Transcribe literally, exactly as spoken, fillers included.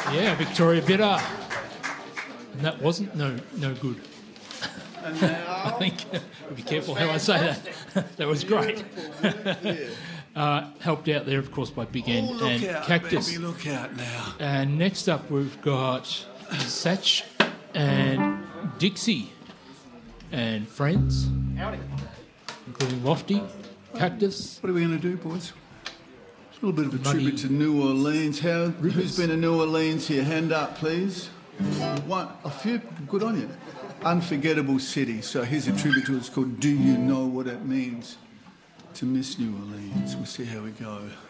Yeah, Victoria Bitter. And that wasn't no no good. And now, I think, be careful how I say that. That was great. uh, helped out there, of course, by Big End oh, look and out, Cactus. baby, look out now. And next up, we've got Satch and Dixie and friends, including Lofty, Cactus. What are we going to do, boys? A little bit of a Muddy tribute to New Orleans. How, Rivers. who's been to New Orleans here? Hand up, please. One, a few. Good on you. Unforgettable city. So here's a tribute to it. It's called Do You Know What It Means to Miss New Orleans. We'll see how we go.